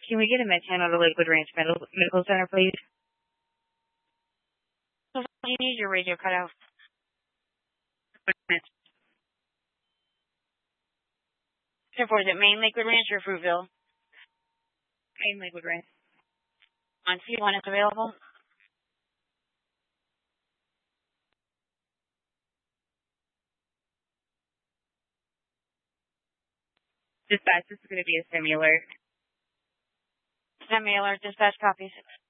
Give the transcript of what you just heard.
Can we get a Medtown to Lakewood Ranch Medical Center, please? So you need your radio cut out. Therefore, is it Main Lakewood Ranch or Fruitville? Main Lakewood Ranch. On C1 is available. Dispatch, this is going to be a Simular. Simular, dispatch copies.